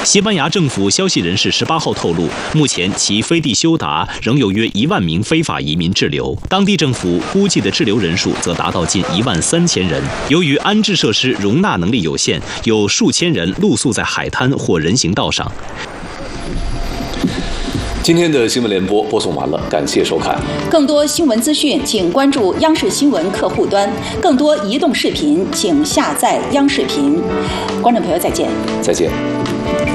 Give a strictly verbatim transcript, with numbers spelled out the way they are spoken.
西班牙政府消息人士十八号透露，目前其飞地休达仍有约一万名非法移民滞留，当地政府估计的滞留人数则达到近一万三千人。由于安置设施容纳能力有限，有数千人露宿在海滩或人行道上。 今天的新闻联播播送完了，感谢收看。 更多新闻资讯，请关注央视新闻客户端；更多移动视频，请下载央视频。观众朋友，再见。 再见。